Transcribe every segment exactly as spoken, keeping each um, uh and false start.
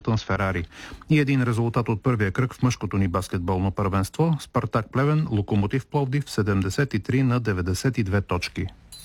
Хилтън с Ферари. И един резултат от първия кръг в мъжкото ни баскетболно първенство. Спартак Плевен, Локомотив Пловдив седемдесет и три на деветдесет и две точки.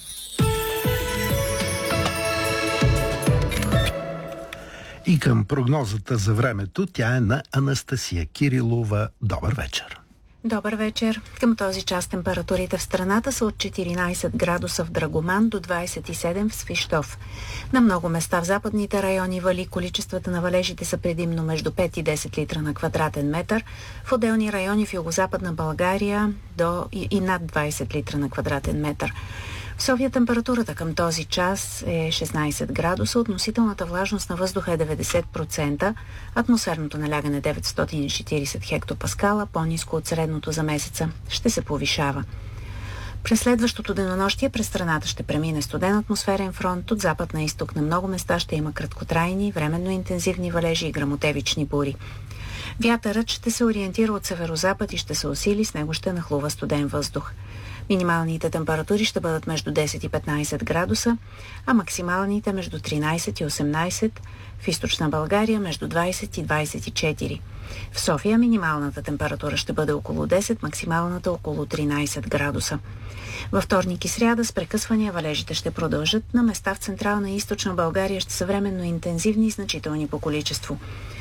И към прогнозата за времето, тя е на Анастасия Кирилова. Добър вечер! Добър вечер! Към този час температурите в страната са от четиринайсет градуса в Драгоман до двайсет и седем в Свищов. На много места в западните райони вали, количествата на валежите са предимно между пет и десет литра на квадратен метър, в отделни райони в югозападна България до и, и над двайсет литра на квадратен метър. В София температурата към този час е шестнайсет градуса, относителната влажност на въздуха е деветдесет процента, атмосферното налягане деветстотин и четирийсет хектопаскала, по-ниско от средното за месеца, ще се повишава. През следващото денонощие през страната ще премине студен атмосферен фронт. От запад на изток на много места ще има краткотрайни, временно интензивни валежи и гръмотевични бури. Вятърът ще се ориентира от северозапад и ще се усили, с него ще нахлува студен въздух. Минималните температури ще бъдат между десет и петнайсет градуса, а максималните между тринайсет и осемнайсет, в източна България между двайсет и двайсет и четири. В София минималната температура ще бъде около десет, максималната около тринайсет градуса. Във вторник и сряда с прекъсвания валежите ще продължат. На места в централна и източна България ще са временно интензивни и значителни по количество.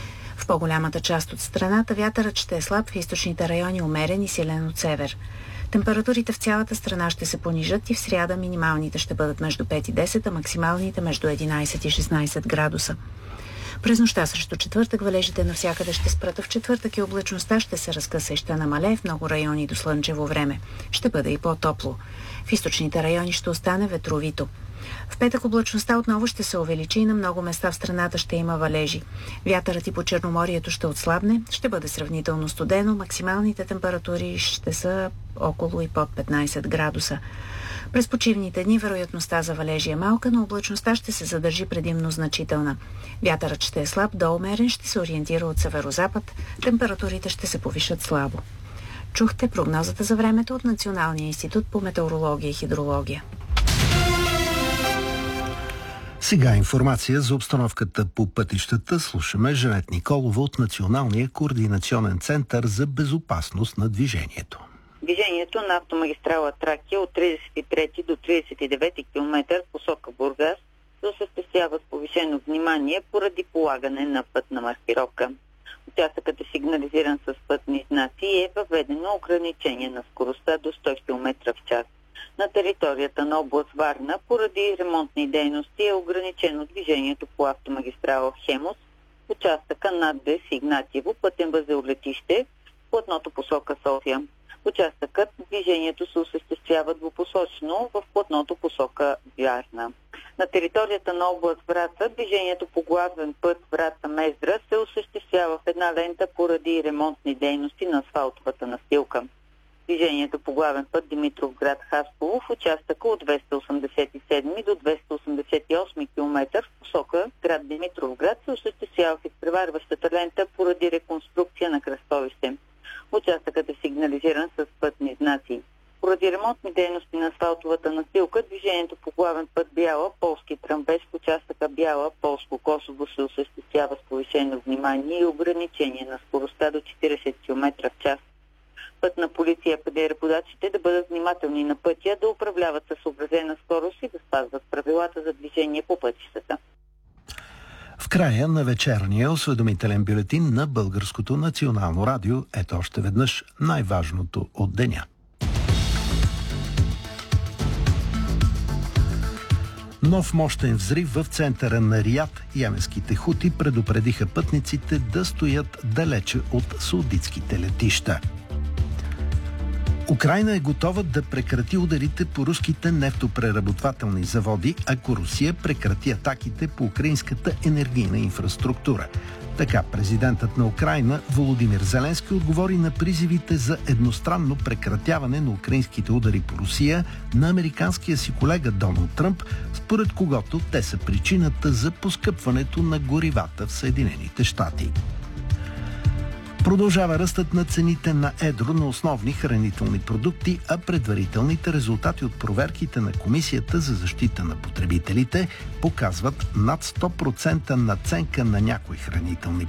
В по-голямата част от страната вятърът ще е слаб, в източните райони умерен и силен от север. Температурите в цялата страна ще се понижат и в сряда минималните ще бъдат между пет и десет, а максималните между единайсет и шестнайсет градуса. През нощта срещу четвъртък валежите навсякъде ще спрат, в четвъртък и облачността ще се разкъса и ще намалее в много райони до слънчево време. Ще бъде и по-топло. В източните райони ще остане ветровито. В петък облачността отново ще се увеличи и на много места в страната ще има валежи. Вятърът и по Черноморието ще отслабне, ще бъде сравнително студено, максималните температури ще са около и под петнайсет градуса. През почивните дни вероятността за валежи е малка, но облачността ще се задържи предимно значителна. Вятърът ще е слаб до умерен, ще се ориентира от северозапад, температурите ще се повишат слабо. Чухте прогнозата за времето от Националния институт по метеорология и хидрология. Сега информация за обстановката по пътищата. Слушаме Жанет Николова от Националния координационен център за безопасност на движението. Движението на автомагистрала Тракия от трийсет и трети до трийсет и девети километър посока Бургас се осъществява с повишено внимание поради полагане на пътна маркировка. Участъкът е сигнализиран с пътни знаци и е въведено ограничение на скоростта до сто километра в час. На територията на област Варна поради ремонтни дейности е ограничено движението по автомагистрала Хемус, участъка над Дес Игнатиево, пътен възел Летище, платното посока София. Участъкът движението се осъществява двупосочно в платното посока Вярна. На територията на област Враца движението по главен път Враца-Мездра се осъществява в една лента поради ремонтни дейности на асфалтовата настилка. Движението по главен път Димитровград-Хасково в участъка от двеста осемдесет и седми до двеста осемдесет и осми километър в посока град Димитровград се осъществява в изпреварващата лента поради реконструкция на кръстовище. Участъкът е сигнализиран с пътни знаци. Поради ремонтни дейности на асфалтовата настилка, движението по главен път Бяла-Полски Тръмбеш в участъка Бяла-Полско-Косово се осъществява с повишено внимание и ограничение на скоростта до четирийсет километра в час. Пътна полиция апелира водачите да бъдат внимателни на пътя, да управляват със съобразена скорост и да спазват правилата за движение по пътищата. В края на вечерния осведомителен бюлетин на Българското национално радио ето още веднъж най-важното от деня. Нов мощен взрив в центъра на Риад. Йеменските хути предупредиха пътниците да стоят далече от саудитските летища. Украйна е готова да прекрати ударите по руските нефтопреработвателни заводи, ако Русия прекрати атаките по украинската енергийна инфраструктура. Така президентът на Украйна Володимир Зеленски отговори на призивите за едностранно прекратяване на украинските удари по Русия на американския си колега Доналд Тръмп, според когото те са причината за поскъпването на горивата в Съединените щати. Продължава ръстът на цените на едро на основни хранителни продукти, а предварителните резултати от проверките на Комисията за защита на потребителите показват над сто процента надценка на някои хранителни